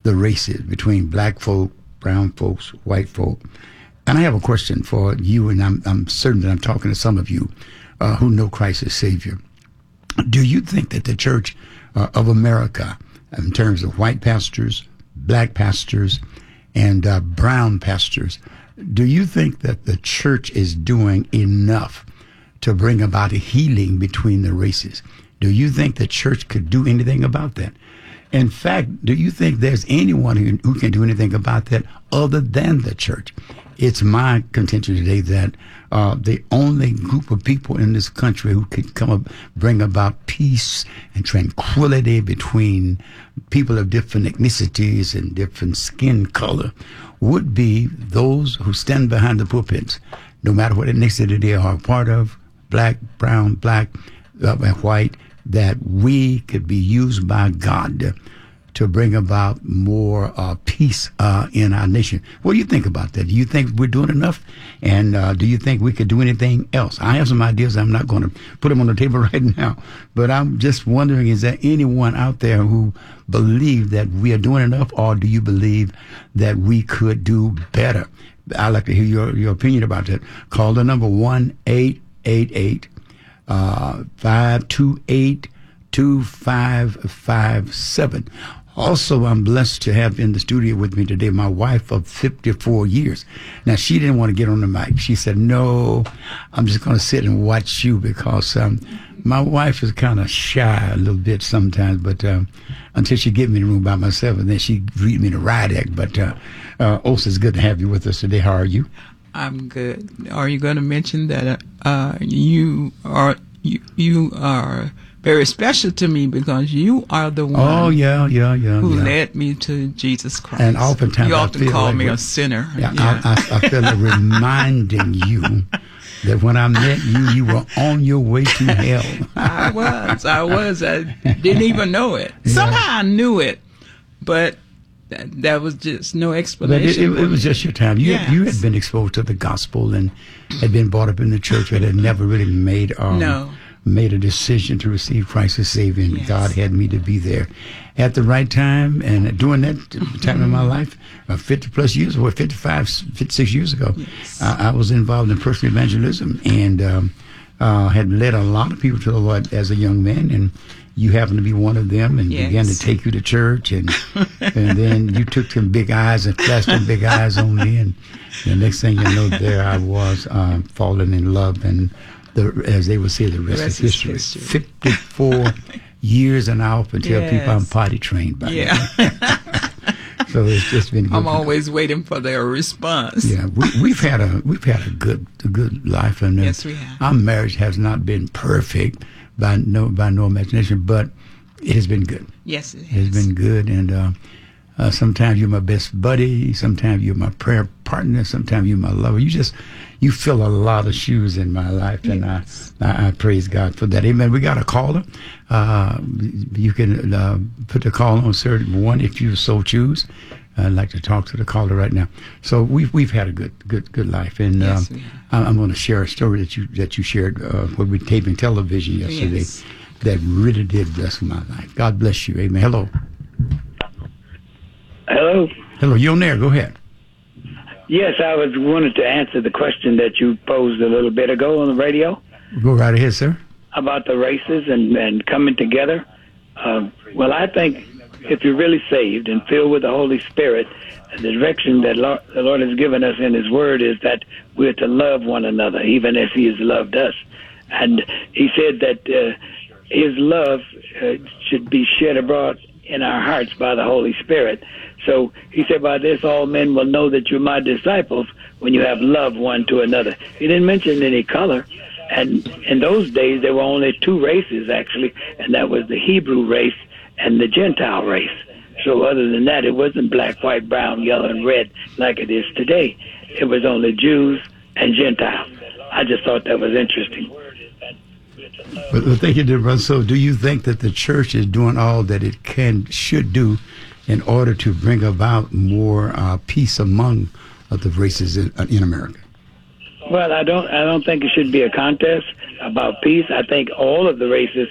the races between black folk, brown folks, white folk. And I have a question for you, and I'm certain that I'm talking to some of you who know Christ as Savior. Do you think that the Church of America, in terms of white pastors, black pastors, and brown pastors, do you think that the church is doing enough to bring about a healing between the races? Do you think the church could do anything about that? In fact, do you think there's anyone who can do anything about that other than the church? It's my contention today that the only group of people in this country who can bring about peace and tranquility between people of different ethnicities and different skin color would be those who stand behind the pulpits, no matter what ethnicity they are a part of, black, brown, black, white, that we could be used by God to bring about more peace in our nation. What do you think about that? Do you think we're doing enough? And do you think we could do anything else? I have some ideas. I'm not going to put them on the table right now. But I'm just wondering, is there anyone out there who believes that we are doing enough, or do you believe that we could do better? I'd like to hear your opinion about that. Call the number 1-888-528-2557. Also, I'm blessed to have in the studio with me today my wife of 54 years. Now, she didn't want to get on the mic. She said, no, I'm just going to sit and watch you because my wife is kind of shy a little bit sometimes, but until she get me in the room by myself, and then she read me the riot act. But Osa, it's good to have you with us today. How are you? I'm good. Are you going to mention that you are very special to me because you are the one who led me to Jesus Christ. And oftentimes you often call me a sinner. Yeah, I feel like reminding you that when I met you, you were on your way to hell. I was. I didn't even know it. Yeah. Somehow I knew it, but that was just no explanation. It was just your time. You had been exposed to the gospel and had been brought up in the church, but had never really made a decision to receive Christ as Savior. And God had me to be there at the right time. And during that time in my life, 50 plus years, or 55, 56 years ago, I was involved in personal evangelism and had led a lot of people to the Lord as a young man. And you happened to be one of them, and began to take you to church, and then you took some big eyes and flashed them big eyes on me, and the next thing you know, there I was falling in love, and as they would say, the rest is history. 54 years, and I often tell people I'm potty trained by now. So it's just been good. I'm always waiting for their response. Yeah, we've had a good life, and yes, we have. Our marriage has not been perfect by no imagination, but it has been good. Yes, it has been good, and sometimes you're my best buddy, sometimes you're my prayer partner, sometimes you're my lover. You fill a lot of shoes in my life, and I praise God for that. Amen. We got a caller. You can put the call on certain one if you so choose. I'd like to talk to the caller right now. So we've had a good life, and I'm going to share a story that you shared when we taping television yesterday that really did bless my life. God bless you. Amen. Hello. Hello. You're on there. Go ahead. Yes, I wanted to answer the question that you posed a little bit ago on the radio. Go right ahead, sir. About the races and coming together. Well, I think if you're really saved and filled with the Holy Spirit, the direction that the Lord has given us in His Word is that we're to love one another, even as He has loved us. And He said that His love should be shed abroad in our hearts by the Holy Spirit. So He said, by this all men will know that you're my disciples when you have love one to another. He didn't mention any color. And in those days, there were only two races, actually, and that was the Hebrew race and the Gentile race. So other than that, it wasn't black, white, brown, yellow, and red like it is today. It was only Jews and Gentiles. I just thought that was interesting. But thank you, dear brother. So do you think that the church is doing all that it should do in order to bring about more peace among the races in America? Well, I don't think it should be a contest about peace. I think all of the races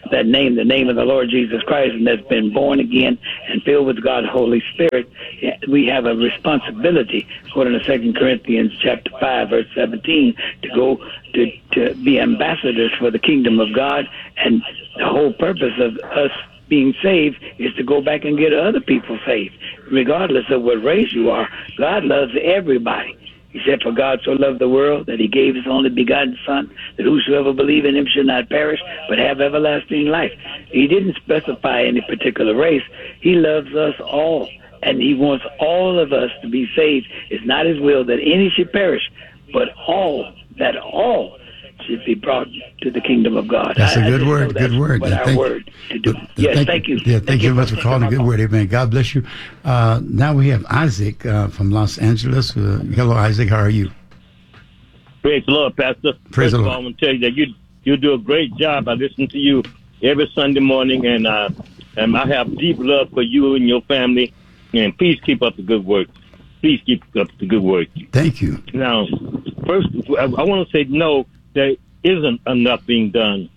that name, the name of the Lord Jesus Christ, and that's been born again and filled with God's Holy Spirit, we have a responsibility, according to 2 Corinthians chapter 5, verse 17, to go to be ambassadors for the kingdom of God. And the whole purpose of us being saved is to go back and get other people saved, regardless of what race you are. God loves everybody. He said, for God so loved the world that he gave his only begotten Son, that whosoever believe in him should not perish, but have everlasting life. He didn't specify any particular race. He loves us all, and he wants all of us to be saved. It's not his will that any should perish, but all should be brought to the kingdom of God. That's a good word. Good word. What our word to do. Yes, thank you. Yeah, thank you very much for calling. Good word. Amen. God bless you. Now we have Isaac from Los Angeles. Hello, Isaac. How are you? Praise the Lord, Pastor. Praise the Lord. I want to tell you that you do a great job. I listen to you every Sunday morning, and I have deep love for you and your family. And please keep up the good work. Please keep up the good work. Thank you. Now, first, I want to say no. There isn't enough being done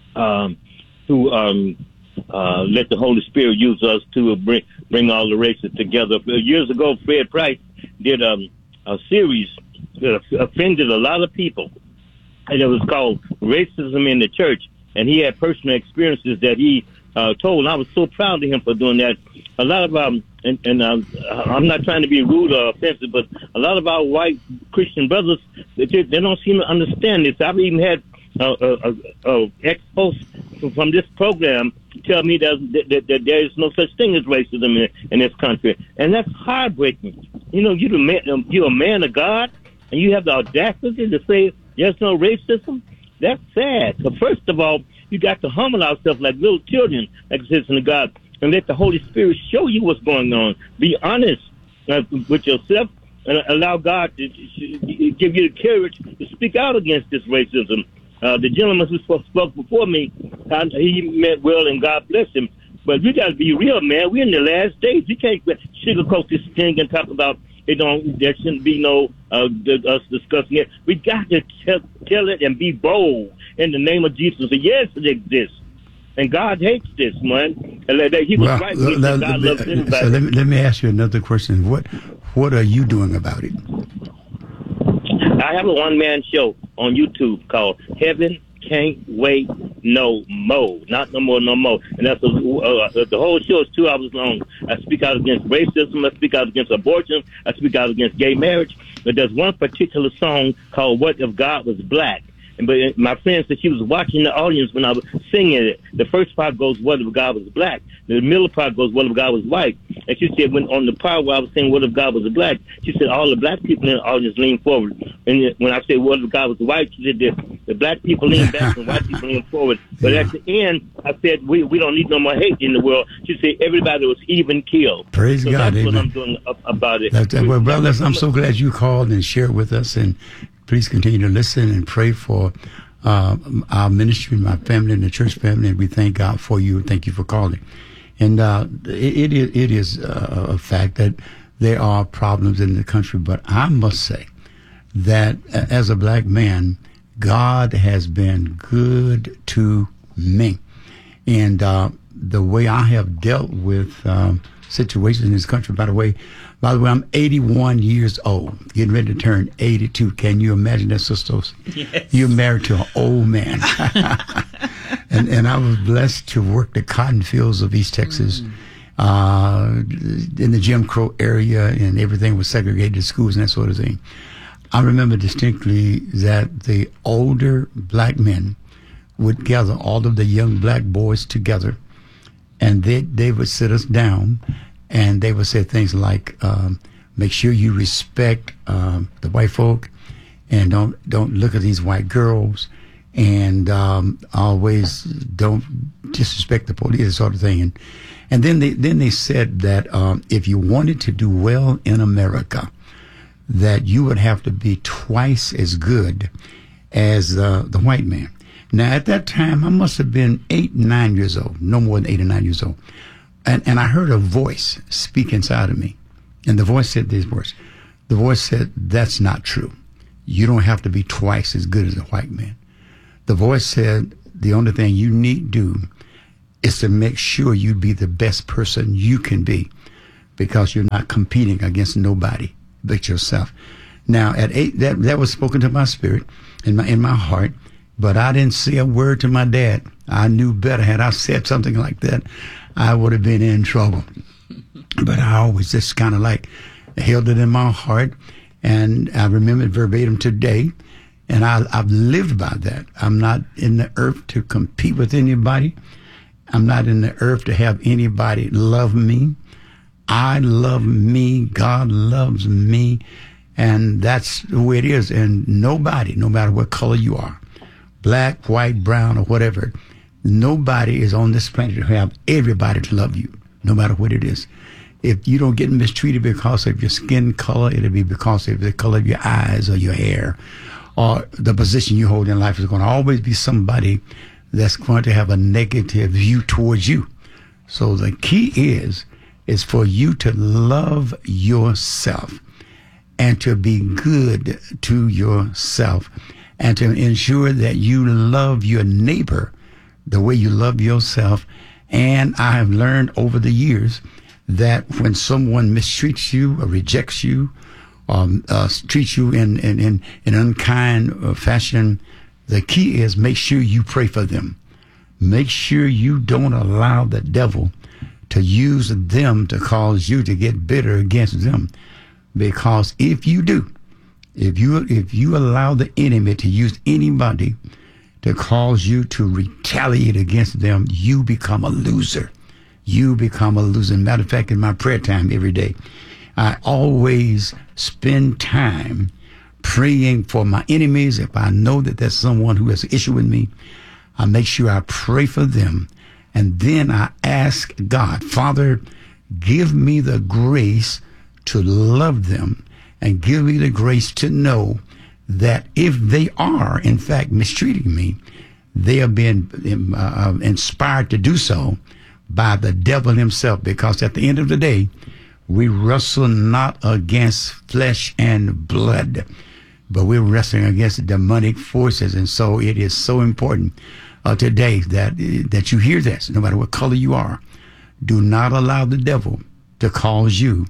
to let the Holy Spirit use us to bring all the races together. Years ago, Fred Price did a series that offended a lot of people, and it was called Racism in the Church. And he had personal experiences that he told. And I was so proud of him for doing that. A lot of I'm not trying to be rude or offensive, but a lot of our white Christian brothers, they don't seem to understand this. I've even had ex-hosts from this program tell me that there is no such thing as racism in this country, and that's heartbreaking. You know, you're a man of God, and you have the audacity to say there's no racism. That's sad. So first of all, you got to humble ourselves like little children, like it says in God, and let the Holy Spirit show you what's going on. Be honest with yourself and allow God to give you the courage to speak out against this racism. The gentleman who spoke before me, he meant well, and God bless him. But we got to be real, man. We're in the last days. You can't sugarcoat this thing and talk about there shouldn't be no us discussing it. We got to tell it and be bold in the name of Jesus. So yes, it exists. And God hates this, man. He was right. God loves everybody. So let me ask you another question. What are you doing about it? I have a one-man show on YouTube called Heaven Can't Wait No More. Not no more, no more. And that's the whole show is 2 hours long. I speak out against racism. I speak out against abortion. I speak out against gay marriage. But there's one particular song called What If God Was Black? But my friend said she was watching the audience when I was singing it. The first part goes, what if God was black? The middle part goes, what if God was white? And she said, when on the part where I was saying, what if God was black? She said, all the black people in the audience leaned forward. And when I said, what if God was white? She said, the black people leaned back and white people leaned forward. But at the end, I said, we don't need no more hate in the world. She said, everybody was even killed. Praise so God. That's Amen. what I'm doing about it. Well, brothers, I'm so glad you called and shared with us. And please continue to listen and pray for our ministry, my family, and the church family, and we thank God for you. Thank you for calling. And it is a fact that there are problems in the country, but I must say that as a black man, God has been good to me. And the way I have dealt with situations in this country, by the way, I'm 81 years old, getting ready to turn 82. Can you imagine that, sisters? Yes. You're married to an old man. and I was blessed to work the cotton fields of East Texas, in the Jim Crow area, and everything was segregated schools and that sort of thing. I remember distinctly that the older black men would gather all of the young black boys together, and they would sit us down, and they would say things like, make sure you respect the white folk, and don't look at these white girls, and always don't disrespect the police, sort of thing. And then they said that if you wanted to do well in America, that you would have to be twice as good as the white man. Now, at that time, I must have been 8, 9 years old, no more than 8 or 9 years old. And I heard a voice speak inside of me. And the voice said these words. The voice said, that's not true. You don't have to be twice as good as a white man. The voice said, the only thing you need do is to make sure you be the best person you can be, because you're not competing against nobody but yourself. Now, at 8, that was spoken to my spirit, in my heart, but I didn't say a word to my dad. I knew better. Had I said something like that, I would have been in trouble. But I always just kind of like held it in my heart, and I remember it verbatim today, and I've lived by that. I'm not in the earth to compete with anybody. I'm not in the earth to have anybody love me. I love me. God loves me. And that's the way it is. And nobody, no matter what color you are, black, white, brown, or whatever, nobody is on this planet to have everybody to love you, no matter what it is. If you don't get mistreated because of your skin color, it'll be because of the color of your eyes or your hair or the position you hold in life. There's going to always be somebody that's going to have a negative view towards you. So the key is for you to love yourself and to be good to yourself and to ensure that you love your neighbor the way you love yourself. And I have learned over the years that when someone mistreats you or rejects you, treats you in an unkind fashion, the key is make sure you pray for them. Make sure you don't allow the devil to use them to cause you to get bitter against them. Because if you do, if you allow the enemy to use anybody to cause you to retaliate against them, you become a loser. You become a loser. Matter of fact, in my prayer time every day, I always spend time praying for my enemies. If I know that there's someone who has an issue with me, I make sure I pray for them. And then I ask God, Father, give me the grace to love them and give me the grace to know that if they are, in fact, mistreating me, they are being inspired to do so by the devil himself. Because at the end of the day, we wrestle not against flesh and blood, but we're wrestling against demonic forces. And so it is so important today that you hear this, no matter what color you are. Do not allow the devil to cause you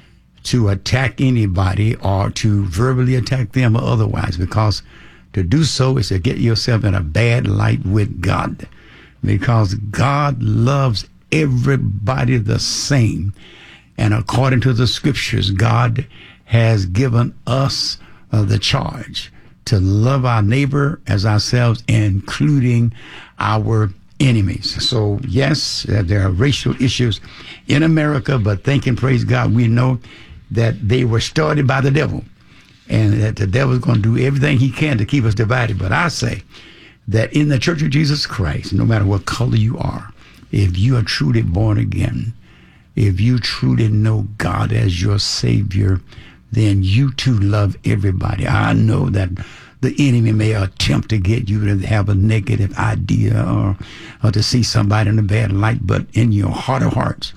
to attack anybody or to verbally attack them or otherwise, because to do so is to get yourself in a bad light with God, because God loves everybody the same. And according to the scriptures, God has given us the charge to love our neighbor as ourselves, including our enemies. So yes, there are racial issues in America, but thank and praise God, we know that they were started by the devil, and that the devil is going to do everything he can to keep us divided. But I say that in the Church of Jesus Christ, no matter what color you are, if you are truly born again, if you truly know God as your Savior, then you too love everybody. I know that the enemy may attempt to get you to have a negative idea or to see somebody in a bad light, but in your heart of hearts,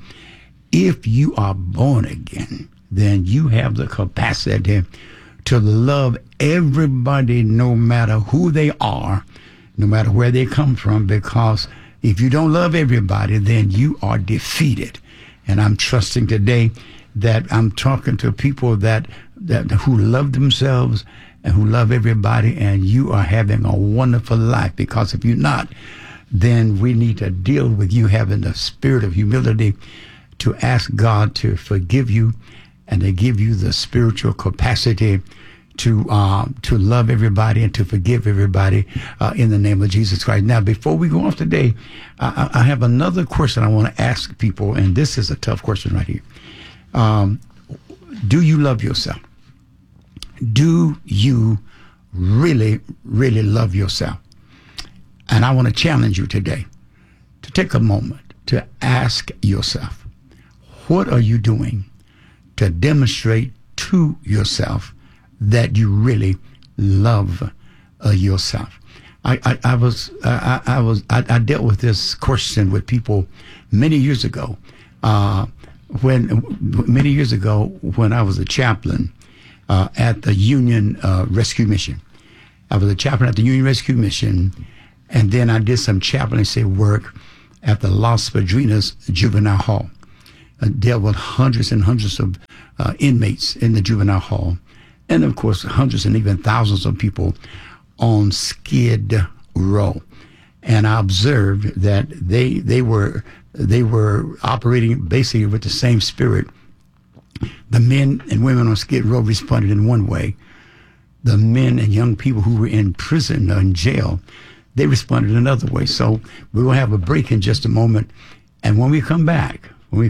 if you are born again, then you have the capacity to love everybody, no matter who they are, no matter where they come from, because if you don't love everybody, then you are defeated. And I'm trusting today that I'm talking to people that who love themselves and who love everybody, and you are having a wonderful life. Because if you're not, then we need to deal with you having the spirit of humility to ask God to forgive you and to give you the spiritual capacity to love everybody and to forgive everybody in the name of Jesus Christ. Now, before we go off today, I have another question I want to ask people, and this is a tough question right here. Do you love yourself? Do you really, really love yourself? And I want to challenge you today to take a moment to ask yourself, what are you doing to demonstrate to yourself that you really love yourself? I dealt with this question with people many years ago. When I was a chaplain at the Union Rescue Mission. I was a chaplain at the Union Rescue Mission, and then I did some chaplaincy work at the Las Padrinas Juvenile Hall. Dealt with hundreds and hundreds of inmates in the juvenile hall, and of course hundreds and even thousands of people on Skid Row. And I observed that they were operating basically with the same spirit. The men and women on Skid Row responded in one way. The men and young people who were in prison or in jail, they responded another way. So we're going to have a break in just a moment. And when we come back,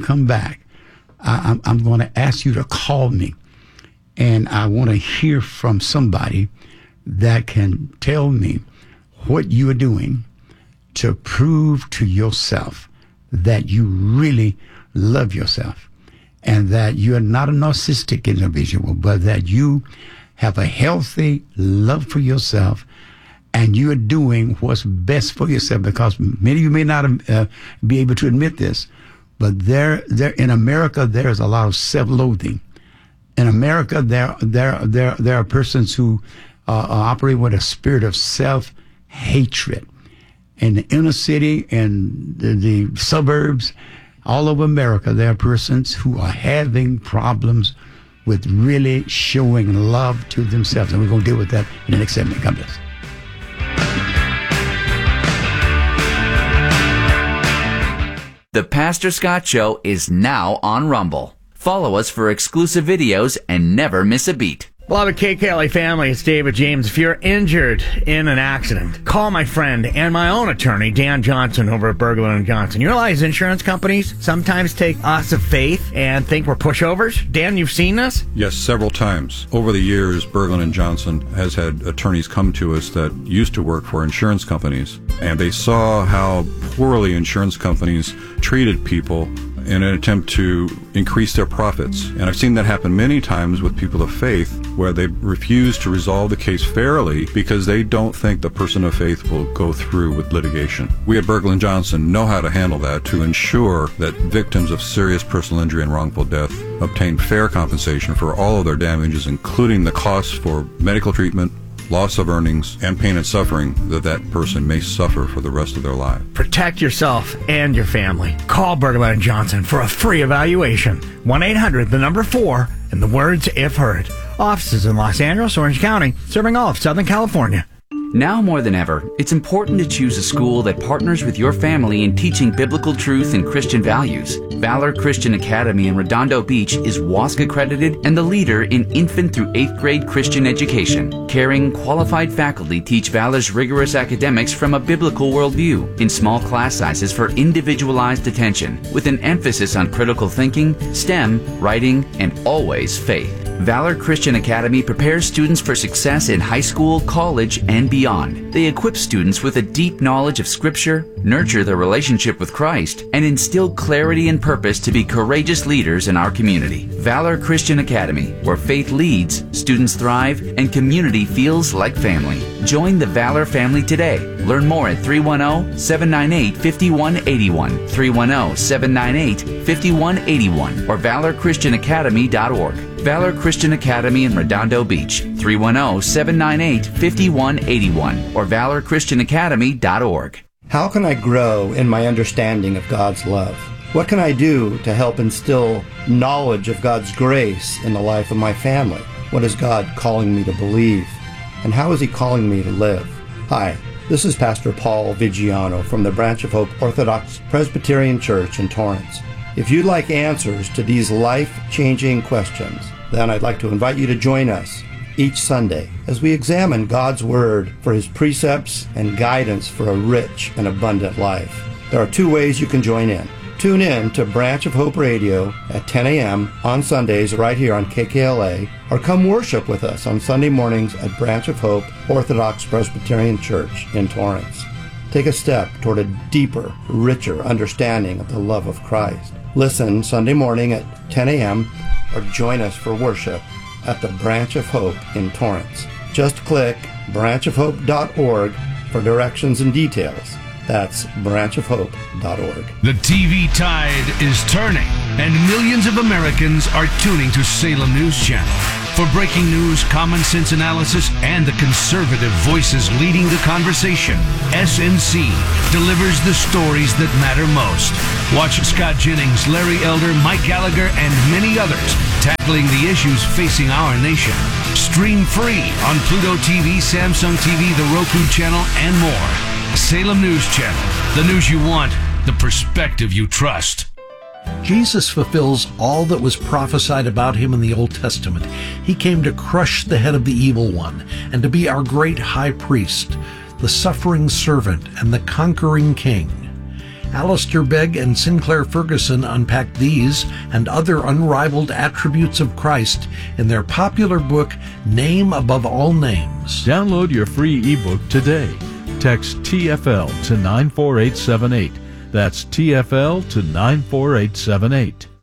I'm going to ask you to call me. And I want to hear from somebody that can tell me what you are doing to prove to yourself that you really love yourself and that you are not a narcissistic individual, but that you have a healthy love for yourself and you are doing what's best for yourself, because many of you may not be able to admit this, but there in America, there is a lot of self-loathing. In America, there are persons who operate with a spirit of self-hatred. In the inner city and the suburbs, all over America, there are persons who are having problems with really showing love to themselves. And we're going to deal with that in the next segment. God bless. The Pastor Scott Show is now on Rumble. Follow us for exclusive videos and never miss a beat. Beloved KKLA family, it's David James. If you're injured in an accident, call my friend and my own attorney, Dan Johnson, over at Berglund & Johnson. You realize insurance companies sometimes take us of faith and think we're pushovers? Dan, you've seen this? Yes, several times. Over the years, Berglund & Johnson has had attorneys come to us that used to work for insurance companies, and they saw how poorly insurance companies treated people in an attempt to increase their profits. And I've seen that happen many times with people of faith, where they refuse to resolve the case fairly because they don't think the person of faith will go through with litigation. We at Berglund & Johnson know how to handle that to ensure that victims of serious personal injury and wrongful death obtain fair compensation for all of their damages, including the costs for medical treatment, loss of earnings, and pain and suffering that person may suffer for the rest of their life. Protect yourself and your family. Call Berglund & Johnson for a free evaluation. 1-800-4, and the words "if heard." Offices in Los Angeles, Orange County, serving all of Southern California. Now more than ever, it's important to choose a school that partners with your family in teaching biblical truth and Christian values. Valor Christian Academy in Redondo Beach is WASC accredited and the leader in infant through 8th grade Christian education. Caring, qualified faculty teach Valor's rigorous academics from a biblical worldview in small class sizes for individualized attention, with an emphasis on critical thinking, STEM, writing, and always faith. Valor Christian Academy prepares students for success in high school, college, and beyond. They equip students with a deep knowledge of Scripture, nurture their relationship with Christ, and instill clarity and purpose to be courageous leaders in our community. Valor Christian Academy, where faith leads, students thrive, and community feels like family. Join the Valor family today. Learn more at 310-798-5181, 310-798-5181, or valorchristianacademy.org. Valor Christian Academy in Redondo Beach, 310-798-5181, or valorchristianacademy.org. How can I grow in my understanding of God's love? What can I do to help instill knowledge of God's grace in the life of my family? What is God calling me to believe? And how is He calling me to live? Hi, this is Pastor Paul Vigiano from the Branch of Hope Orthodox Presbyterian Church in Torrance. If you'd like answers to these life-changing questions, then I'd like to invite you to join us each Sunday as we examine God's Word for His precepts and guidance for a rich and abundant life. There are two ways you can join in. Tune in to Branch of Hope Radio at 10 a.m. on Sundays right here on KKLA, or come worship with us on Sunday mornings at Branch of Hope Orthodox Presbyterian Church in Torrance. Take a step toward a deeper, richer understanding of the love of Christ. Listen Sunday morning at 10 a.m. or join us for worship at the Branch of Hope in Torrance. Just click branchofhope.org for directions and details. That's branchofhope.org. The TV tide is turning, and millions of Americans are tuning to Salem News Channel. For breaking news, common sense analysis, and the conservative voices leading the conversation, SNC delivers the stories that matter most. Watch Scott Jennings, Larry Elder, Mike Gallagher, and many others tackling the issues facing our nation. Stream free on Pluto TV, Samsung TV, the Roku channel, and more. Salem News Channel. The news you want, the perspective you trust. Jesus fulfills all that was prophesied about him in the Old Testament. He came to crush the head of the evil one and to be our great high priest, the suffering servant and the conquering king. Alistair Begg and Sinclair Ferguson unpack these and other unrivaled attributes of Christ in their popular book, Name Above All Names. Download your free ebook today. Text TFL to 94878. That's TFL to 94878.